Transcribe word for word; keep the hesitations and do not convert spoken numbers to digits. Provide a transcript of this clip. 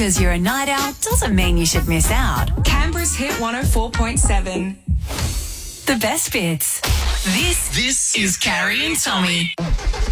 because you're a night owl doesn't mean you should miss out. Canberra's Hit one oh four point seven. The best bits. This, This is Carrie and Tommy.